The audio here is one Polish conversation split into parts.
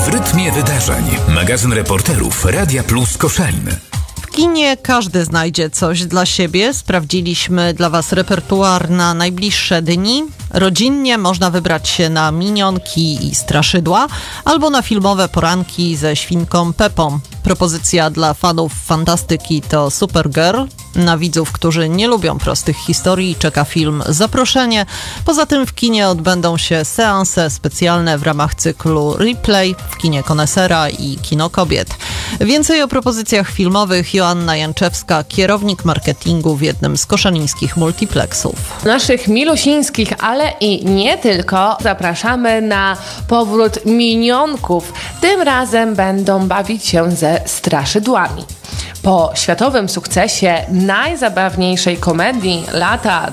W rytmie wydarzeń. Magazyn reporterów Radia Plus Koszalin. W kinie każdy znajdzie coś dla siebie. Sprawdziliśmy dla Was repertuar na najbliższe dni. Rodzinnie można wybrać się na Minionki i Straszydła albo na filmowe poranki ze Świnką Pepą. Propozycja dla fanów fantastyki to Supergirl. Na widzów, którzy nie lubią prostych historii, czeka film Zaproszenie. Poza tym w kinie odbędą się seanse specjalne w ramach cyklu Replay w kinie Konesera i Kino Kobiet. Więcej o propozycjach filmowych Joanna Janczewska, kierownik marketingu w jednym z koszalińskich multiplexów. Naszych milusińskich, ale i nie tylko, zapraszamy na powrót Minionków. Tym razem będą bawić się ze straszydłami. Po światowym sukcesie najzabawniejszej komedii lata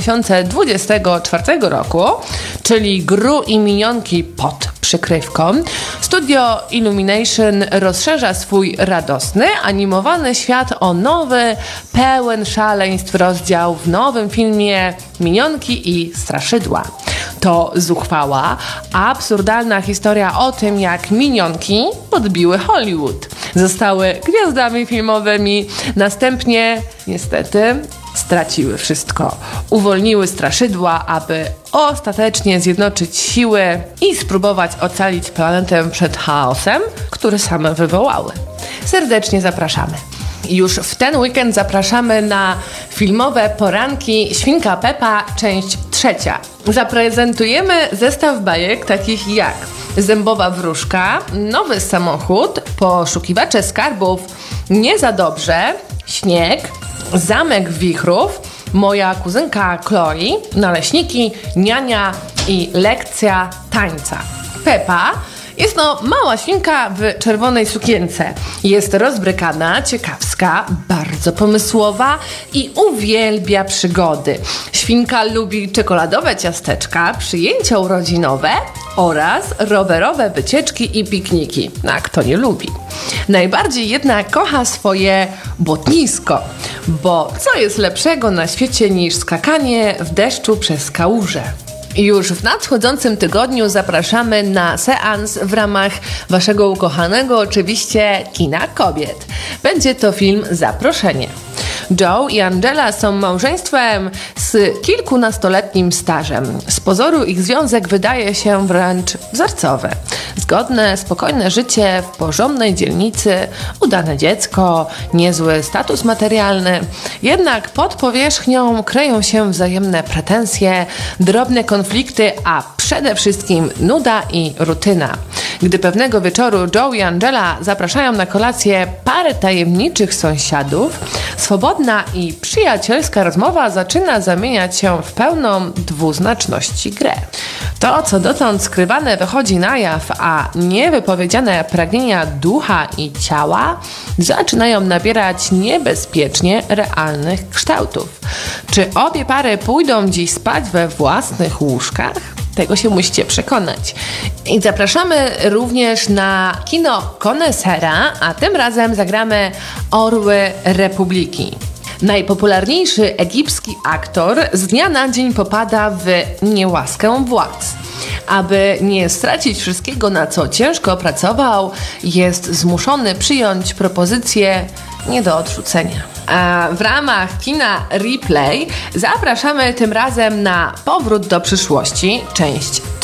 2024 roku, czyli Gru i Minionki pod przykrywką, Studio Illumination rozszerza swój radosny, animowany świat o nowy, pełen szaleństw rozdział w nowym filmie Minionki i Straszydła. To zuchwała, absurdalna historia o tym, jak minionki podbiły Hollywood. Zostały gwiazdami filmowymi, następnie niestety straciły wszystko. Uwolniły straszydła, aby ostatecznie zjednoczyć siły i spróbować ocalić planetę przed chaosem, który same wywołały. Serdecznie zapraszamy. Już w ten weekend zapraszamy na filmowe poranki Świnka Pepa, część 3. Zaprezentujemy zestaw bajek takich jak Zębowa wróżka, Nowy samochód, Poszukiwacze skarbów, Nie za dobrze, Śnieg, Zamek wichrów, Moja kuzynka Chloe, Naleśniki, Niania i Lekcja tańca. Pepa jest mała świnka w czerwonej sukience. Jest rozbrykana, ciekawska, bardzo pomysłowa i uwielbia przygody. Świnka lubi czekoladowe ciasteczka, przyjęcia urodzinowe oraz rowerowe wycieczki i pikniki. A kto nie lubi? Najbardziej jednak kocha swoje błotnisko, bo co jest lepszego na świecie niż skakanie w deszczu przez kałuże? Już w nadchodzącym tygodniu zapraszamy na seans w ramach Waszego ukochanego oczywiście Kina Kobiet. Będzie to film Zaproszenie. Joe i Angela są małżeństwem z kilkunastoletnim stażem. Z pozoru ich związek wydaje się wręcz wzorcowy. Zgodne, spokojne życie w porządnej dzielnicy, udane dziecko, niezły status materialny. Jednak pod powierzchnią kryją się wzajemne pretensje, drobne konflikty, a przede wszystkim nuda i rutyna. Gdy pewnego wieczoru Joe i Angela zapraszają na kolację parę tajemniczych sąsiadów, swobodna i przyjacielska rozmowa zaczyna zamieniać się w pełną dwuznaczności grę. To, co dotąd skrywane, wychodzi na jaw, a niewypowiedziane pragnienia ducha i ciała zaczynają nabierać niebezpiecznie realnych kształtów. Czy obie pary pójdą dziś spać we własnych łóżkach? Tego się musicie przekonać. I zapraszamy również na Kino Konesera, a tym razem zagramy Orły Republiki. Najpopularniejszy egipski aktor z dnia na dzień popada w niełaskę władz. Aby nie stracić wszystkiego, na co ciężko pracował, jest zmuszony przyjąć propozycję nie do odrzucenia. A w ramach kina Replay zapraszamy tym razem na Powrót do przyszłości, część